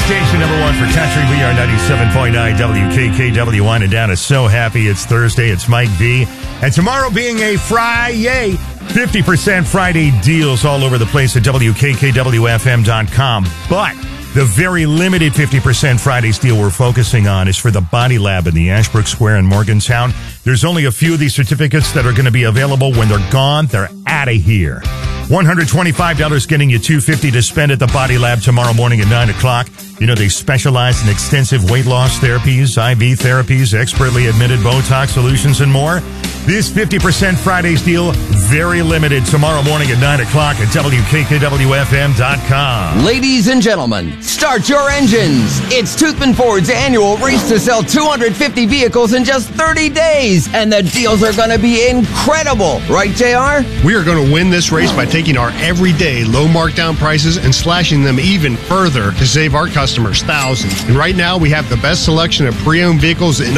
Station number one for country. We are 97.9 WKKW. Winding down. Is so happy it's Thursday. It's Mike V. And tomorrow being a Friday, 50% Friday deals all over the place at WKKWFM.com. But the very limited 50% Fridays deal we're focusing on is for the Body Lab in the Ashbrook Square in Morgantown. There's only a few of these certificates that are going to be available. When they're gone, they're out of here. $125 getting you $250 to spend at the Body Lab tomorrow morning at 9 o'clock. You know, they specialize in extensive weight loss therapies, IV therapies, expertly admitted Botox solutions, and more. This 50% Fridays deal, very limited, tomorrow morning at 9 o'clock at WKKWFM.com. Ladies and gentlemen, start your engines. It's Toothman Ford's annual race to sell 250 vehicles in just 30 days. And the deals are going to be incredible. Right, JR? We are going to win this race by taking our everyday low markdown prices and slashing them even further to save our customers thousands. And right now, we have the best selection of pre-owned vehicles in